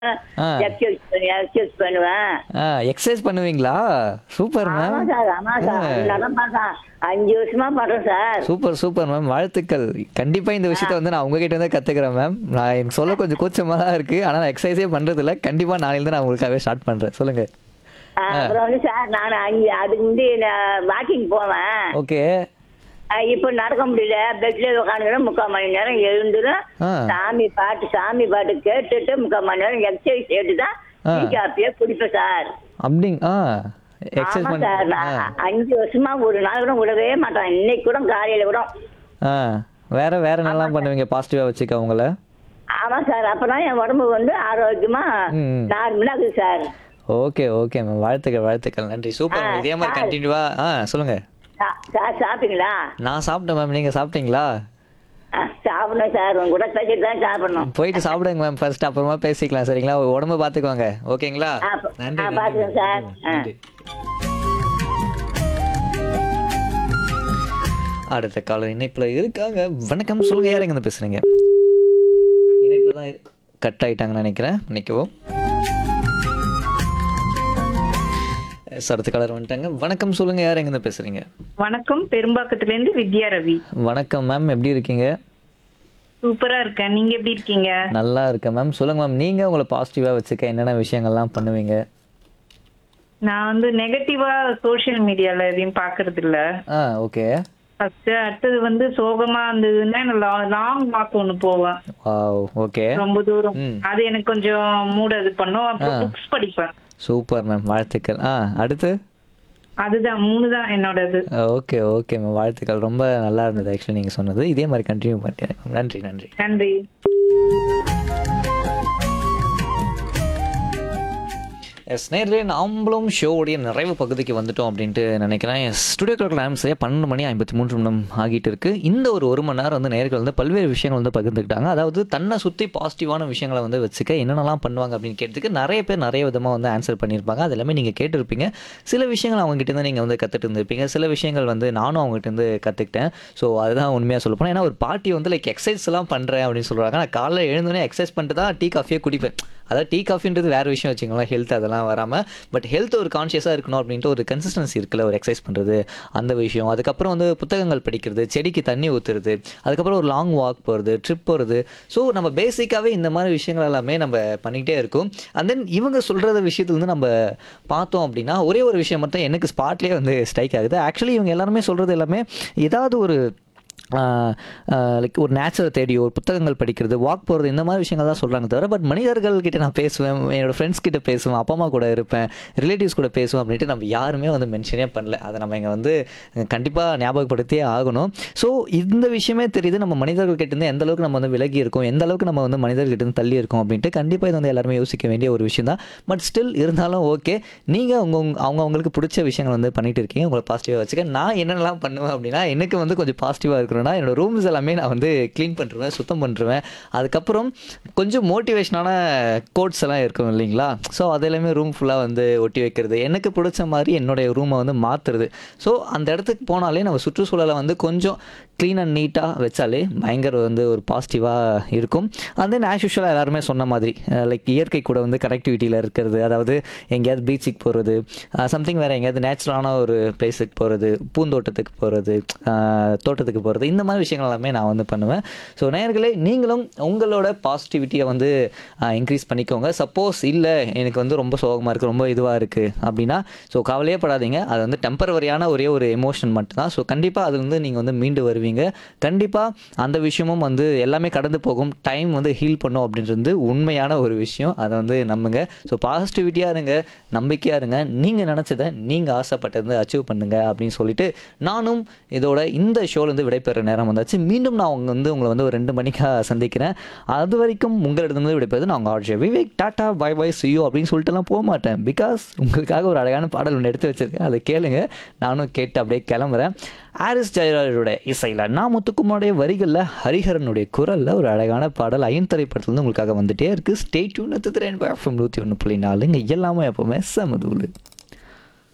ஆ. Exercise பண்ணுவேன். Exercise பண்ணுவீங்களா? Super ஆமா மேம். சார், ஆமா ஆ. சார். அதனாலதான் பார்த்தேன். 5 வருஷமா பண்றேன் சார். Super, super ma'am. வாழ்த்துக்கள். கண்டிப்பா இந்த ஆ, விஷயத்த வந்து நான் உங்ககிட்ட இருந்து கத்துக்கிறேன் மேம். நான் எனக்கு சொல்ல கொஞ்சம் கூச்சமா தான் இருக்கு. ஆனா நான் எக்ஸர்சைஸே பண்றதில்ல. கண்டிப்பா நாளைலருந்து நான் உங்களுக்காகவே ஸ்டார்ட் பண்றேன். சொல்லுங்க. ஆ. அப்புறம் வந்து சார் நான் அதுக்கு முந்தி வாக்கிங் போவேன். ஓகே. இப்ப நடக்க முடியல. பெட்ல உட்காந்துக்கிறேன். 3/4 மணி நேரம் எழுந்துரும். ஆ. சாமி பாட்டு கேட்டுட்டு 3/4 மணி நேரம் எக்ஸசைஸ் கேட்டு தான் ஆ. டீ காப்பியே குடிப்பேன் சார். ஆ. எக்ஸர்சைஸ் ஆமா பண்ணி சார். ஆ. நான் 5 வருஷமா ஒரு நாள் கூட விடவே மாட்டேன். இன்னைக்கு கூட காலையில கூட. ஆ. வேற ஆமா என்னலாம் சார். பண்ணுவீங்க பாசிட்டிவா வச்சுக்க உங்கள? ஆமா சார். அப்பதான் என் உடம்பு வந்து ஆரோக்கியமா ம். நார்மலா இருக்குது சார். Okay, okay ma'am. வாழ்த்துக்கள், வாழ்த்துக்கள். நன்றி. Super ma'am. இதே மாதிரி சார், கன்டினியூவா சொல்லுங்க. சார் சாப்பிட்டீங்களா? நான் சாப்பிட்டேன் மேம். நீங்க சாப்பிட்டீங்களா? சாப்பிடணும் சார். உங்க கூட பேசிட்டு தான் சாப்பிடணும். போயிட்டு சாப்பிடுங்க மேம் ஃபர்ஸ்ட். அப்புறமா பேசிக்கலாம் சரிங்களா? உடம்ப பார்த்துக்கோங்க. ஓகேங்களா? ஆ, நன்றி, நன்றி பாத்துக்கோங்க மேம். சார். நன்றி. அடுத்த காலர் இணைப்புல இருக்காங்க. வணக்கம். சொல்லுங்க. யார் எங்க பேசுறீங்க? இணைப்புல தான் கட் ஆயிட்டாங்கன்னு நினைக்கிறேன். நினைக்கவும். அடுத்த காலர் வந்துட்டாங்க. வணக்கம். சொல்லுங்க. யார் எங்க பேசுறீங்க? வணக்கம். பெரும்பாக்கத்துல இருந்து வித்யா ரவி. வணக்கம் மேம். எப்படி இருக்கீங்க? சூப்பரா இருக்கேன். நீங்க எப்படி இருக்கீங்க? நல்லா இருக்கேன் மேம். சொல்லுங்க மேம். நீங்க உங்களை பாசிட்டிவா வச்சுக்க என்னென்ன விஷயங்கள்லாம் பண்ணுவீங்க? நான் வந்து நெகட்டிவா சோஷியல் மீடியால எதையும் பாக்குறது இல்ல. ஓகே. ஃபர்ஸ்ட் அடுத்தது வந்து சோகமா இருந்ததுன்னா லாங் வாக் ஒண்ணு போவேன். வாவ். ஓகே. ரொம்ப தூரம். ம். அது எனக்கு கொஞ்சம் மூட் இது பண்ணும். அப்புறம் ஆ. புக்ஸ் படிப்பேன். Super ma'am. வாழ்த்துக்கள். அடுத்து? அதுதான் 3 தான் என்னோடது. Okay, okay ma'am. வாழ்த்துக்கள். ரொம்ப நல்லா இருந்தது ஆக்சுவலி நீங்க சொன்னது. இதே மாதிரி கண்டினியூ பண்ணிட்டேன். நன்றி, நன்றி. நன்றி. எஸ் நேரிலே நாம்பளும் ஷோவுடைய நிறைவு பகுதிக்கு வந்துட்டோம் அப்படின்ட்டு நினைக்கிறேன். எஸ் ஸ்டுடியோ கிளாக் டைம் சரியா 12 மணி 53 நிமிடம் ஆகிட்டு இருக்கு. இந்த ஒரு மணி நேரம் வந்து நேர்கள் வந்து பல்வேறு விஷயங்கள் வந்து பகிர்ந்துக்கிட்டாங்க. அதாவது தன்னை சுற்றி பாசிட்டிவான விஷயங்களை வந்து வச்சுக்க என்னென்னலாம் பண்ணுவாங்க அப்படின்னு கேட்டதுக்கு நிறைய பேர் நிறைய விதமாக வந்து ஆன்சர் பண்ணியிருப்பாங்க. அது எல்லாமே நீங்கள் கேட்டிருப்பீங்க. சில விஷயங்கள் அவங்ககிட்ட இருந்து நீங்கள் வந்து கற்றுட்டு இருந்திருப்பீங்க. சில விஷயங்கள் வந்து நானும் அவங்ககிட்ட இருந்து கற்றுக்கிட்டேன். ஸோ அதுதான் உண்மையாக சொல்ல போனால். ஏன்னா ஒரு பார்ட்டி வந்து லைக் எக்ஸசைஸ் எல்லாம் பண்ணுறேன் அப்படின்னு சொல்கிறாங்க. நான் காலைல எழுந்தோடனே எக்ஸசைஸ் பண்ணிட்டு தான் டீ காஃபியே குடிப்பேன். அதாவது டீ காஃபின்றது வேறு விஷயம் வச்சுக்கோங்களேன். ஹெல்த் அதெல்லாம் வராமல். பட் ஹெல்த் ஒரு கான்ஷியஸாக இருக்கணும் அப்படின்ட்டு ஒரு கன்சிஸ்டன்சி இருக்குல்ல ஒரு எக்ஸசைஸ் பண்ணுறது அந்த விஷயம். அதுக்கப்புறம் வந்து புத்தகங்கள் படிக்கிறது, செடிக்கு தண்ணி ஊற்றுறது, அதுக்கப்புறம் ஒரு லாங் வாக் போகிறது, ட்ரிப் போகிறது. ஸோ நம்ம பேசிக்காகவே இந்த மாதிரி விஷயங்கள் எல்லாமே நம்ம பண்ணிக்கிட்டே இருக்கோம். அண்ட் தென் இவங்க சொல்கிற விஷயத்துல வந்து நம்ம பார்த்தோம் அப்படின்னா ஒரே ஒரு விஷயம் மட்டும் எனக்கு ஸ்பாட்லேயே வந்து ஸ்ட்ரைக் ஆகுது. ஆக்சுவலி இவங்க எல்லாருமே சொல்கிறது எல்லாமே ஏதாவது ஒரு லைக் ஒரு நேச்சரை தேடி ஒரு புத்தகங்கள் படிக்கிறது, வாக் போகிறது, இந்த மாதிரி விஷயங்கள் தான் சொல்கிறாங்க தவிர பட் மனிதர்கள்கிட்ட நான் பேசுவேன், என்னோடய ஃப்ரெண்ட்ஸ் கிட்ட பேசுவேன், அப்பா அம்மா கூட இருப்பேன், ரிலேட்டிவ்ஸ் கூட பேசுவேன் அப்படின்ட்டு நம்ம யாருமே வந்து மென்ஷனே பண்ணல. அதை நம்ம இங்கே வந்து கண்டிப்பாக ஞாபகப்படுத்தியே ஆகணும். ஸோ இந்த விஷயமே தெரியுது நம்ம மனிதர்கள்கிட்டேருந்து எந்த அளவுக்கு நம்ம வந்து விலகி இருக்கோம், எந்த அளவுக்கு நம்ம வந்து மனிதர்கிட்டேருந்து தள்ளி இருக்கோம் அப்படின்ட்டு கண்டிப்பாக இது வந்து எல்லாருமே யோசிக்க வேண்டிய ஒரு விஷயம் தான். பட் ஸ்டில் இருந்தாலும் ஓகே, நீங்கள் அவங்களுக்கு பிடிச்ச விஷயங்கள் வந்து பண்ணிட்டு இருக்கீங்க. உங்களை பாசிட்டிவாக வச்சுக்க. நான் என்னென்னலாம் பண்ணுவேன் அப்படின்னா எனக்கு வந்து கொஞ்சம் பாசிட்டிவாக இருக்கணும். என்னோட ரூம்ஸ் எல்லாமே நான் வந்து க்ளீன் பண்ணுறேன், சுத்தம் பண்ணுறேன். அதுக்கப்புறம் கொஞ்சம் மோட்டிவேஷனான கோட்ஸ் எல்லாம் இருக்கும் இல்லைங்களா? ஸோ அது எல்லாமே ரூம் ஃபுல்லாக வந்து ஒட்டி வைக்கிறது, எனக்கு பிடிச்ச மாதிரி என்னுடைய ரூமை வந்து மாற்றுறது. ஸோ அந்த இடத்துக்கு போனாலே நம்ம சுற்றுச்சூழலை வந்து கொஞ்சம் க்ளீன் அண்ட் நீட்டாக வச்சாலே பயங்கர வந்து ஒரு பாசிட்டிவாக இருக்கும். அண்ட் தென் ஆஸ் யூஷுவலாக எல்லாருமே சொன்ன மாதிரி லைக் இயற்கை கூட வந்து கனெக்டிவிட்டியில் இருக்கிறது, அதாவது எங்கேயாவது பீச்சுக்கு போகிறது, சம்திங் வேறு எங்கேயாவது நேச்சுரலான ஒரு பிளேஸுக்கு போகிறது, பூந்தோட்டத்துக்கு போகிறது, தோட்டத்துக்கு போகிறது, இந்த மாதிரி விஷயங்கள் எல்லாமே நான் வந்து பண்ணுவேன். ஸோ நேயர்களே நீங்களும் உங்களோட பாசிட்டிவிட்டியை வந்து இன்க்ரீஸ் பண்ணிக்கோங்க. சப்போஸ் இல்லை எனக்கு வந்து ரொம்ப சோகமாக இருக்குது, ரொம்ப இதுவாக இருக்குது அப்படின்னா ஸோ கவலையே படாதீங்க. அது வந்து டெம்பரவரியான ஒரே ஒரு எமோஷன் மட்டும்தான். ஸோ கண்டிப்பாக அது வந்து நீங்கள் வந்து மீண்டு வருவீங்க. கண்டிப்பாக அந்த விஷயமும் வந்து எல்லாமே கடந்து போகும். டைம் வந்து ஹீல் பண்ணும் அப்படின்றது உண்மையான ஒரு விஷயம். அதை வந்து நம்புங்க. ஸோ பாசிட்டிவிட்டியாக இருங்க, நம்பிக்கையாக இருங்க. நீங்கள் நினச்சதை நீங்கள் ஆசைப்பட்டதை அச்சீவ் பண்ணுங்க அப்படின்னு சொல்லிட்டு நானும் இதோட இந்த ஷோலேருந்து விடைபெற நேரம் வந்தாச்சு. மீண்டும் நான் உங்களை வந்து ஒரு 2 மணிக்காக சந்திக்கிறேன். அது வரைக்கும் உங்களிடமிருந்து விடைபெறுது நான் உங்கள் RJ Vivek. Tata bye by see you அப்படின்னு சொல்லிட்டுலாம் போக மாட்டேன். பிகாஸ் உங்களுக்காக ஒரு அழகான பாடல் ஒன்று எடுத்து வச்சிருக்கேன். அதை கேளுங்க. நானும் கேட்டு அப்படியே கிளம்புறேன். ஹாரிஸ் ஜெயராஜோட இசையில் நான் முத்துக்குமாரோடைய வரிகளில் ஹரிஹரனுடைய குரலில் ஒரு அழகான பாடல் அயன் திரைப்படத்துலேருந்து உங்களுக்காக வந்துட்டே இருக்குது. ஸ்டே டியூன் 101.4 இங்கே எல்லாமே எப்போவுமே செமதூளு.